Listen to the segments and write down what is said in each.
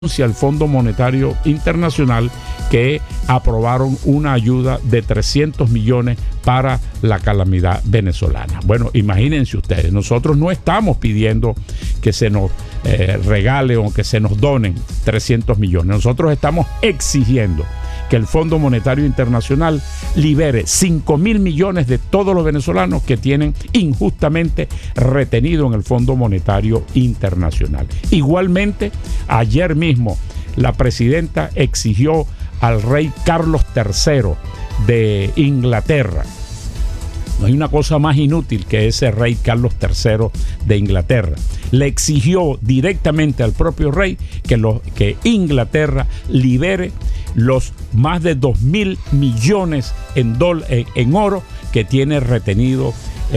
al Fondo Monetario Internacional que aprobaron una ayuda de 300 millones para la calamidad venezolana. Bueno, imagínense ustedes, nosotros no estamos pidiendo que se nos regale o que se nos donen 300 millones. Nosotros estamos exigiendo que el Fondo Monetario Internacional libere 5.000 millones de todos los venezolanos que tienen injustamente retenido en el Fondo Monetario Internacional. Igualmente, ayer mismo la presidenta exigió al rey Carlos III de Inglaterra. No hay una cosa más inútil que ese rey Carlos III de Inglaterra. Le exigió directamente al propio rey que Inglaterra libere los más de 2.000 millones en oro que tiene retenido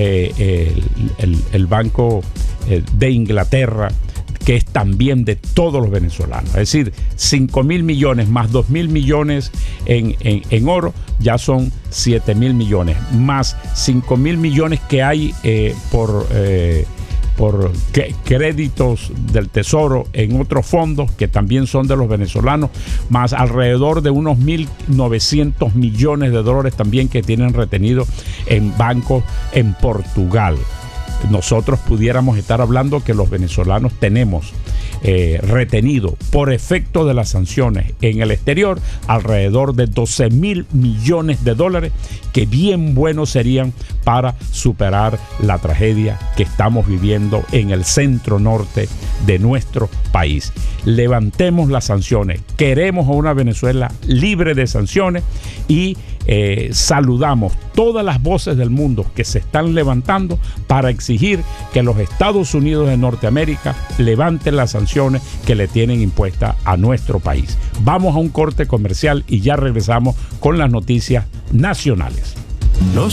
el Banco de Inglaterra, que es también de todos los venezolanos. Es decir, 5.000 millones más 2.000 millones en oro, ya son 7.000 millones, más 5.000 millones que hay por créditos del Tesoro en otros fondos que también son de los venezolanos, más alrededor de unos 1.900 millones de dólares también que tienen retenido en bancos en Portugal. Nosotros pudiéramos estar hablando que los venezolanos tenemos retenido por efecto de las sanciones en el exterior alrededor de 12.000 millones de dólares que bien buenos serían para superar la tragedia que estamos viviendo en el centro norte de nuestro país. Levantemos las sanciones, queremos a una Venezuela libre de sanciones y saludamos todas las voces del mundo que se están levantando para exigir que los Estados Unidos de Norteamérica levanten las sanciones que le tienen impuestas a nuestro país. Vamos a un corte comercial y ya regresamos con las noticias nacionales. No